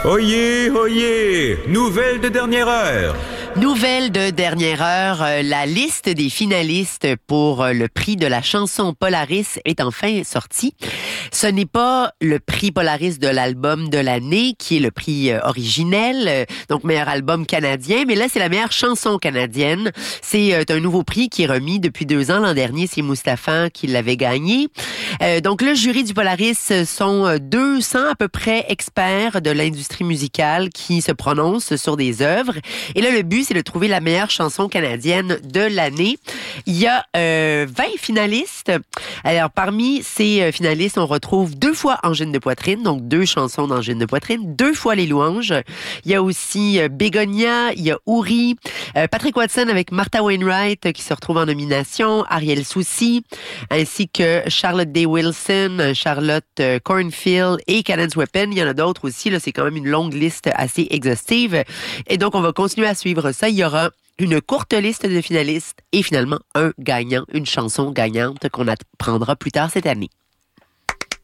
Oyez, oyez, nouvelle de dernière heure. Nouvelle de dernière heure, la liste des finalistes pour le prix de la chanson Polaris est enfin sortie. Ce n'est pas le prix Polaris de l'album de l'année, qui est le prix originel, donc meilleur album canadien, mais là, c'est la meilleure chanson canadienne. C'est un nouveau prix qui est remis depuis 2 ans. L'an dernier, c'est Mustapha qui l'avait gagné. Donc, le jury du Polaris sont 200 à peu près experts de l'industrie musicale qui se prononcent sur des œuvres. Et là, le but, c'est de trouver la meilleure chanson canadienne de l'année. Il y a 20 finalistes. Alors, parmi ces finalistes, on retrouve 2 fois Angine de poitrine, donc 2 chansons d'Angine de poitrine, 2 fois Les louanges. Il y a aussi Bégonia, il y a Ouri, Patrick Watson avec Martha Wainwright qui se retrouve en nomination, Ariel Soucy, ainsi que Charlotte Day Wilson, Charlotte Cornfield et Cadence Weapon. Il y en a d'autres aussi. Là, c'est quand même une longue liste assez exhaustive. Et donc, on va continuer à suivre ça. Il y aura une courte liste de finalistes et finalement un gagnant, une chanson gagnante qu'on apprendra plus tard cette année.